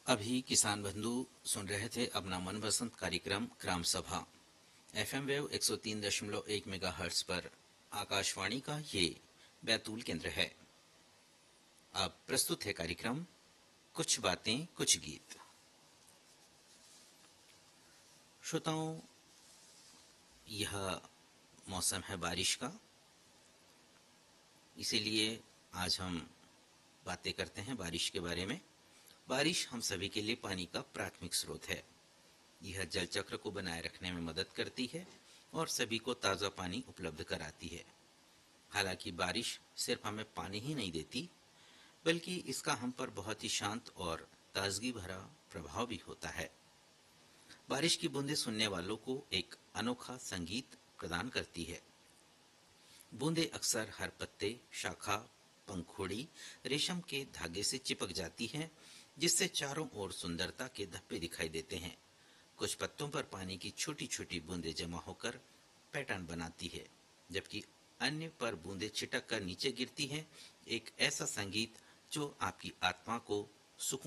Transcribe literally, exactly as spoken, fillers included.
अभी किसान बंधु सुन रहे थे अपना मनपसंद कार्यक्रम ग्राम सभा एफएम वेव एक सौ तीन दशमलव एक मेगाहर्ट्ज पर आकाशवाणी का ये बैतूल केंद्र है। अब प्रस्तुत है कार्यक्रम कुछ बातें कुछ गीत। श्रोताओं, यह मौसम है बारिश का, इसीलिए आज हम बातें करते हैं बारिश के बारे में। बारिश हम सभी के लिए पानी का प्राथमिक स्रोत है। यह जल चक्र को बनाए रखने में मदद करती है और सभी को ताज़ा पानी उपलब्ध कराती है। हालांकि बारिश सिर्फ हमें पानी ही नहीं देती, बल्कि इसका हम पर बहुत ही शांत और ताजगी भरा प्रभाव भी होता है। बारिश की बूंदें सुनने वालों को एक अनोखा संगीत प्रदान करती है। बूंदें अक्सर हर पत्ते, शाखा, पंखुड़ी, रेशम के धागे से चिपक जाती हैं, जिससे चारों ओर सुंदरता के धब्बे दिखाई देते हैं। कुछ पत्तों पर पानी की छोटी छोटी बूंदें जमा होकर पैटर्न बनाती है, जबकि अन्य पर बूंदें छिटक कर नीचे गिरती हैं। एक ऐसा संगीत जो आपकी आत्मा को सुकून